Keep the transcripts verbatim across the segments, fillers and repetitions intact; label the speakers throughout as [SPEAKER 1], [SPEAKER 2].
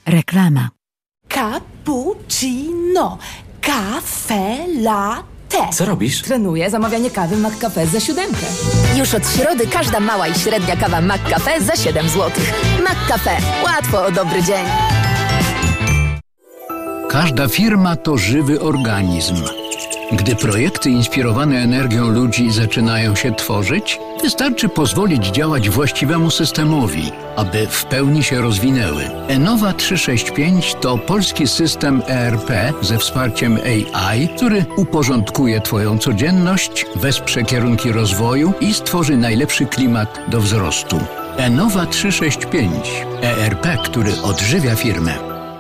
[SPEAKER 1] Reklama.
[SPEAKER 2] Cappuccino. Cafe latte.
[SPEAKER 3] Co robisz?
[SPEAKER 2] Trenuję zamawianie kawy McCafe za siódemkę.
[SPEAKER 4] Już od środy każda mała i średnia kawa McCafe za siedem złotych. McCafe. Łatwo o dobry dzień.
[SPEAKER 5] Każda firma to żywy organizm. Gdy projekty inspirowane energią ludzi zaczynają się tworzyć, wystarczy pozwolić działać właściwemu systemowi, aby w pełni się rozwinęły. Enova trzysta sześćdziesiąt pięć to polski system E R P ze wsparciem A I, który uporządkuje Twoją codzienność, wesprze kierunki rozwoju i stworzy najlepszy klimat do wzrostu. Enova trzysta sześćdziesiąt pięć. E R P, który odżywia firmę.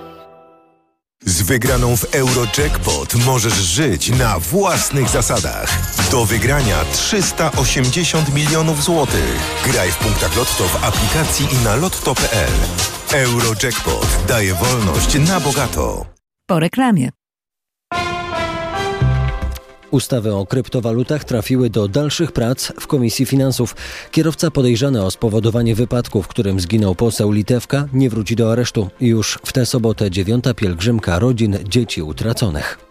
[SPEAKER 6] Z wygraną w Eurojackpot możesz żyć na własnych zasadach. Do wygrania trzysta osiemdziesiąt milionów złotych. Graj w punktach Lotto w aplikacji i na lotto kropka p l. Eurojackpot daje wolność na bogato.
[SPEAKER 1] Po reklamie.
[SPEAKER 7] Ustawy o kryptowalutach trafiły do dalszych prac w Komisji Finansów. Kierowca podejrzany o spowodowanie wypadku, w którym zginął poseł Litewka, nie wróci do aresztu. Już w tę sobotę dziewiąta pielgrzymka rodzin dzieci utraconych.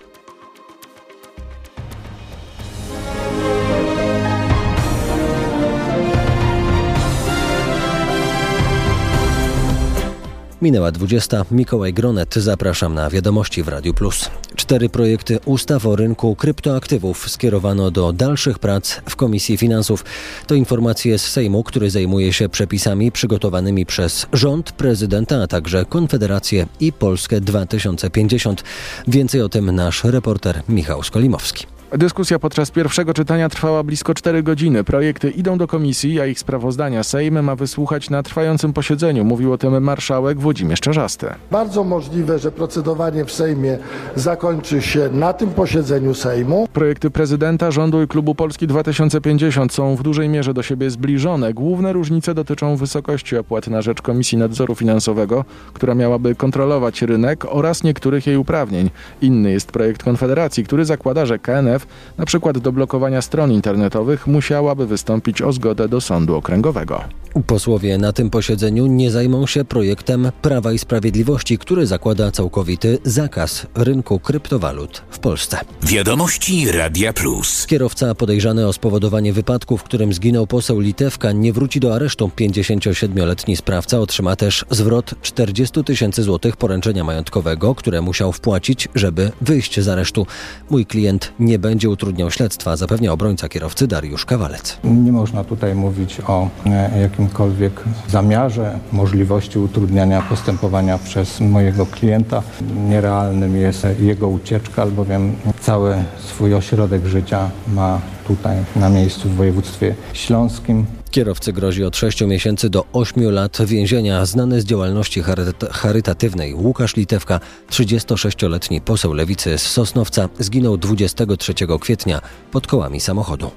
[SPEAKER 7] Minęła dwudziesta. Mikołaj Gronet. Zapraszam na Wiadomości w Radiu Plus. Cztery projekty ustaw o rynku kryptoaktywów skierowano do dalszych prac w Komisji Finansów. To informacje z Sejmu, który zajmuje się przepisami przygotowanymi przez rząd, prezydenta, a także Konfederację i Polskę dwa tysiące pięćdziesiąt. Więcej o tym nasz reporter Michał Skolimowski.
[SPEAKER 8] Dyskusja podczas pierwszego czytania trwała blisko cztery godziny. Projekty idą do komisji, a ich sprawozdania Sejm ma wysłuchać na trwającym posiedzeniu. Mówił o tym marszałek Włodzimierz Czarzasty.
[SPEAKER 9] Bardzo możliwe, że procedowanie w Sejmie zakończy się na tym posiedzeniu Sejmu.
[SPEAKER 8] Projekty prezydenta, rządu i klubu Polski dwa tysiące pięćdziesiąt są w dużej mierze do siebie zbliżone. Główne różnice dotyczą wysokości opłat na rzecz Komisji Nadzoru Finansowego, która miałaby kontrolować rynek, oraz niektórych jej uprawnień. Inny jest projekt Konfederacji, który zakłada, że K N F na przykład do blokowania stron internetowych musiałaby wystąpić o zgodę do sądu okręgowego.
[SPEAKER 7] Posłowie na tym posiedzeniu nie zajmą się projektem Prawa i Sprawiedliwości, który zakłada całkowity zakaz rynku kryptowalut w Polsce.
[SPEAKER 10] Wiadomości Radia Plus.
[SPEAKER 7] Kierowca podejrzany o spowodowanie wypadku, w którym zginął poseł Litewka, nie wróci do aresztu. pięćdziesięciosiedmioletni sprawca otrzyma też zwrot czterdzieści tysięcy złotych poręczenia majątkowego, które musiał wpłacić, żeby wyjść z aresztu. Mój klient nie będzie utrudniał śledztwa, zapewnia obrońca kierowcy Dariusz Kawalec.
[SPEAKER 11] Nie można tutaj mówić o jakimkolwiek zamiarze, możliwości utrudniania postępowania przez mojego klienta. Nierealnym jest jego ucieczka, albowiem cały swój ośrodek życia ma tutaj na miejscu w województwie śląskim.
[SPEAKER 7] Kierowcy grozi od sześciu miesięcy do ośmiu lat więzienia. Znany z działalności charyta- charytatywnej Łukasz Litewka, trzydziestosześcioletni poseł Lewicy z Sosnowca, zginął dwudziestego trzeciego kwietnia pod kołami samochodu.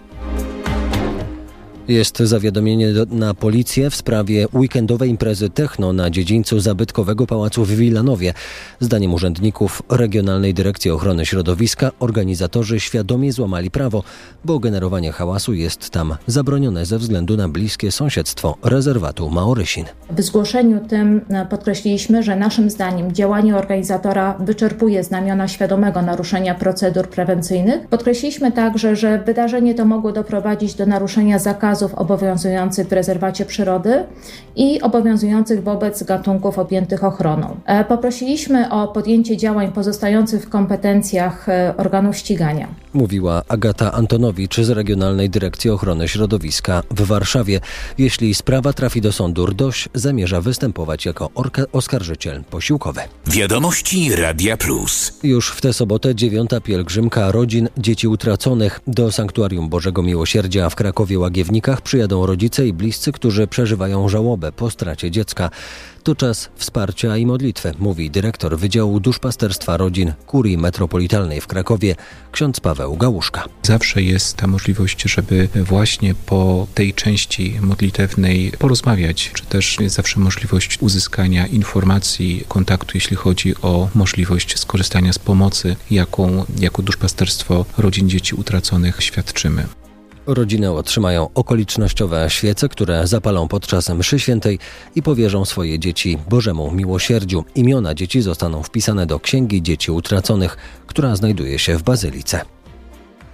[SPEAKER 7] Jest zawiadomienie do, na policję w sprawie weekendowej imprezy techno na dziedzińcu zabytkowego pałacu w Wilanowie. Zdaniem urzędników Regionalnej Dyrekcji Ochrony Środowiska organizatorzy świadomie złamali prawo, bo generowanie hałasu jest tam zabronione ze względu na bliskie sąsiedztwo rezerwatu Maorysin.
[SPEAKER 12] W zgłoszeniu tym podkreśliliśmy, że naszym zdaniem działanie organizatora wyczerpuje znamiona świadomego naruszenia procedur prewencyjnych. Podkreśliliśmy także, że wydarzenie to mogło doprowadzić do naruszenia zakazu obowiązujących w rezerwacie przyrody i obowiązujących wobec gatunków objętych ochroną. Poprosiliśmy o podjęcie działań pozostających w kompetencjach organów ścigania.
[SPEAKER 7] Mówiła Agata Antonowicz z Regionalnej Dyrekcji Ochrony Środowiska w Warszawie. Jeśli sprawa trafi do sądu, RDOŚ zamierza występować jako orka- oskarżyciel posiłkowy.
[SPEAKER 10] Wiadomości Radia Plus.
[SPEAKER 7] Już w tę sobotę dziewiąta pielgrzymka rodzin dzieci utraconych. Do Sanktuarium Bożego Miłosierdzia w Krakowie-Łagiewnikach przyjadą rodzice i bliscy, którzy przeżywają żałobę po stracie dziecka. To czas wsparcia i modlitwy, mówi dyrektor Wydziału Duszpasterstwa Rodzin Kurii Metropolitalnej w Krakowie, ksiądz Paweł Gałuszka.
[SPEAKER 13] Zawsze jest ta możliwość, żeby właśnie po tej części modlitewnej porozmawiać, czy też jest zawsze możliwość uzyskania informacji, kontaktu, jeśli chodzi o możliwość skorzystania z pomocy, jaką jako Duszpasterstwo Rodzin Dzieci Utraconych świadczymy.
[SPEAKER 7] Rodziny otrzymają okolicznościowe świece, które zapalą podczas mszy świętej i powierzą swoje dzieci Bożemu Miłosierdziu. Imiona dzieci zostaną wpisane do Księgi Dzieci Utraconych, która znajduje się w Bazylice.